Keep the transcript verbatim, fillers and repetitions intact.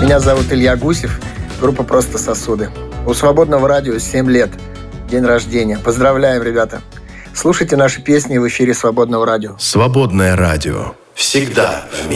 Меня зовут Илья Гусев, группа «Просто сосуды». У Свободного радио семь лет, день рождения. Поздравляем, ребята. Слушайте наши песни в эфире Свободного радио. Свободное радио. Всегда